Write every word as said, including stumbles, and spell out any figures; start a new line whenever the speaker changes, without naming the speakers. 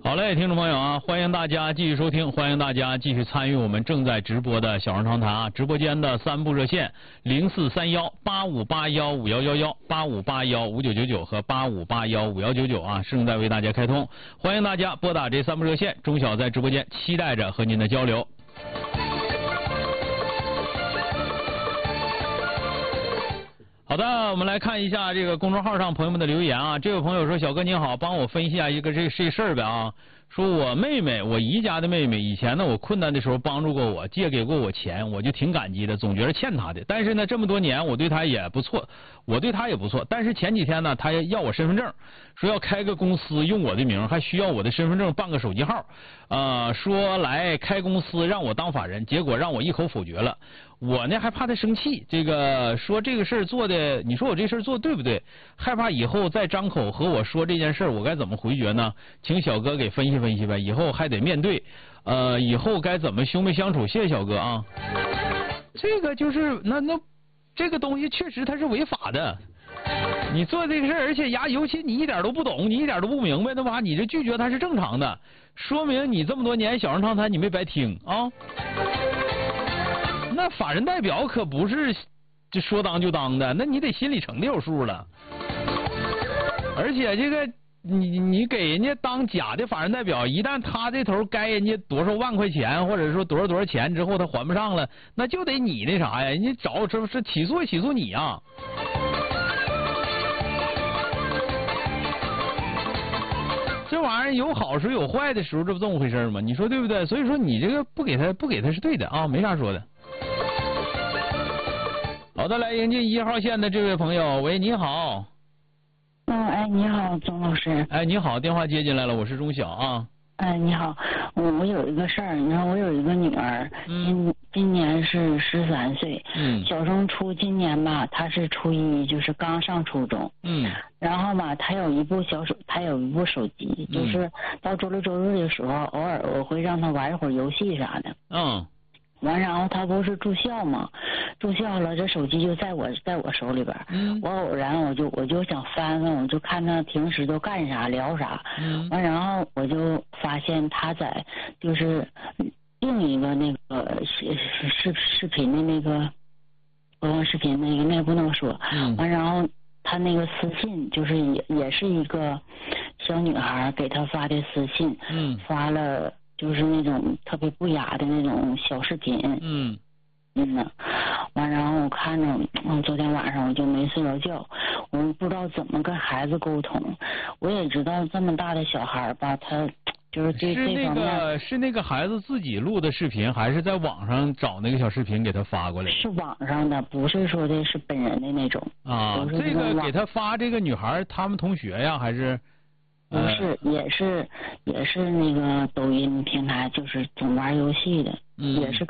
好嘞，听众朋友啊，欢迎大家继续收听，欢迎大家继续参与我们正在直播的小人长谈啊，直播间的三部热线零四三幺八五八幺五幺幺幺、八五八幺五九九九和八五八幺五幺九九啊，正在为大家开通，欢迎大家拨打这三部热线，钟晓在直播间期待着和您的交流。好的，我们来看一下这个公众号上朋友们的留言啊。这位朋友说：“小哥您好，帮我分析一下一个这这事儿呗啊。说我妹妹，我姨家的妹妹，以前呢我困难的时候帮助过我，借给过我钱，我就挺感激的，总觉得欠她的。但是呢，这么多年我对她也不错，我对她也不错。但是前几天呢，她要我身份证，说要开个公司用我的名，还需要我的身份证办个手机号，呃，说来开公司让我当法人，结果让我一口否决了。我呢还怕他生气，这个说这个事儿做的，你说我这事儿做的对不对？害怕以后再张口和我说这件事儿，我该怎么回绝呢？请小哥给分析分析呗，以后还得面对，呃，以后该怎么兄妹相处？谢谢小哥啊。这个就是那那这个东西确实它是违法的。你做这个事儿，而且呀，尤其你一点都不懂，你一点都不明白的话，你这拒绝他是正常的，说明你这么多年小人长谈你没白听啊。那法人代表可不是就说当就当的，那你得心里成得有数了。而且这个你你给人家当假的法人代表，一旦他这头该人家多少万块钱，或者说多少多少钱之后他还不上了，那就得你那啥呀，你找这不是起诉起诉你啊。这玩意儿有好时候有坏的时候，这不这么回事吗？你说对不对？所以说你这个不给他不给他是对的啊，没啥说的。好的，来迎接一号线的这位朋友，喂，你好。
嗯，哎，你好，钟老师。
哎，你好，电话接进来了，我是钟晓啊。
哎，你好，我我有一个事儿，你看我有一个女儿，今、嗯、今年是十三岁，
嗯，
小升初，今年吧，她是初一，就是刚上初中，
嗯，
然后吧，她有一部小手，她有一部手机，
嗯、
就是到周六周日的时候，偶尔我会让她玩一会儿游戏啥的，
嗯。
完，然后他不是住校嘛，住校了，这手机就在我在我手里边。
嗯。
我偶然我就我就想翻翻，我就看他平时都干啥聊啥。
嗯。
完，然后我就发现他在就是另一个那个视视视频的那个播放视频那个那不能说。
嗯。
完，然后他那个私信就是也也是一个小女孩给他发的私信。
嗯。
发了。就是那种特别不雅的那种小视频，
嗯，
嗯呐，完然后我看着，嗯，昨天晚上我就没睡着觉，我不知道怎么跟孩子沟通。我也知道这么大的小孩吧，他就是对这方面。是那
个是那个孩子自己录的视频，还是在网上找那个小视频给他发过来？
是网上的，不是说的是本人的那种。
啊，这个给他发这个女孩，他们同学呀，还是？
不是，也是也是那个抖音平台，就是总玩游戏的，
嗯、
也是